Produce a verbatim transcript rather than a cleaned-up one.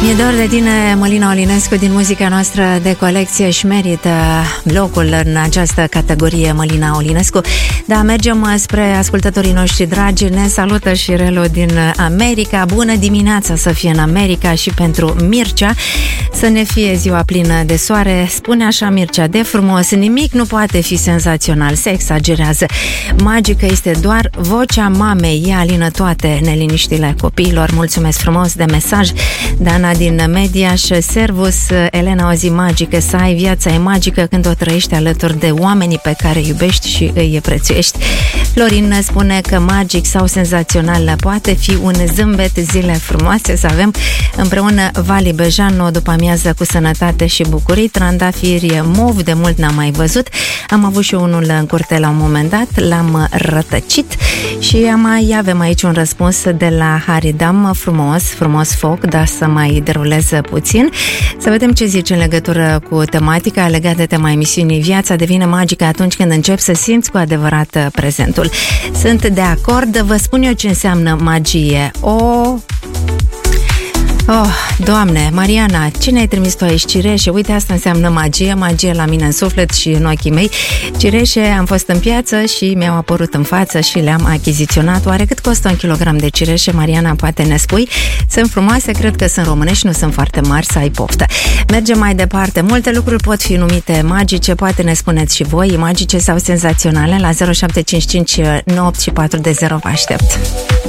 Mi-e dor de tine, Mălina Olinescu, din muzica noastră de colecție și merită locul în această categorie, Mălina Olinescu. Da, mergem spre ascultătorii noștri dragi. Ne salută și Relu din America. Bună dimineața să fie în America și pentru Mircea. Să ne fie ziua plină de soare. Spune așa Mircea, de frumos, nimic nu poate fi senzațional, se exagerează. Magică este doar vocea mamei, ea alină toate neliniștile copiilor. Mulțumesc frumos de mesaj. Dana din Mediaș, servus, Elena, o zi magică, să ai, viața e magică când o trăiești alături de oamenii pe care iubești și îi prețuiești. Florin spune că magic sau senzațional poate fi un zâmbet, zile frumoase, să avem împreună Vali Bejan, o după amiază cu sănătate și bucurii, trandafiri mov, de mult n-am mai văzut, am avut și unul în curte la un moment dat, l-am rătăcit și mai avem aici un răspuns de la Haridam, frumos, frumos foc, dar să mai derulez puțin, să vedem ce zice în legătură cu tematica legată de tema emisiunii. Viața devine magică atunci când începi să simți cu adevărat prezentul. Sunt de acord, vă spun eu ce înseamnă magie. O... Oh, Doamne, Mariana, ce ne-ai trimis tu aici? Cireșe, uite, asta înseamnă magie, magie la mine în suflet și în ochii mei. Cireșe, am fost în piață și mi-au apărut în față și le-am achiziționat. Oare cât costă un kilogram de cireșe? Mariana, poate ne spui? Sunt frumoase, cred că sunt românești, nu sunt foarte mari, să ai poftă. Mergem mai departe. Multe lucruri pot fi numite magice, poate ne spuneți și voi, magice sau senzaționale, la zero șapte cinci cinci nouă opt patru de zero, vă aștept.